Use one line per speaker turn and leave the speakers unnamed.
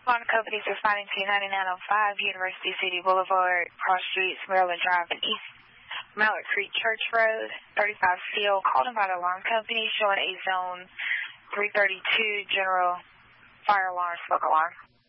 Alarm companies responding to 9905 University City Boulevard, Cross Streets, Maryland Drive, and East Mallard Creek Church Road, 35 Steel, called in by the alarm company showing a zone 332 general fire alarm, smoke alarm.